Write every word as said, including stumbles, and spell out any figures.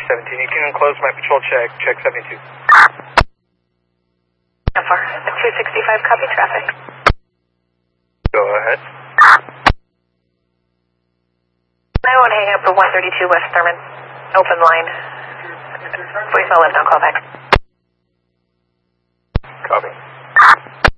seventeen, you can close my patrol check, check seventy-two. How far? two sixty-five, copy traffic. Go ahead. I won't hang up for one thirty-two West Thurman. Open line. Voicemail left, now call back. Copy.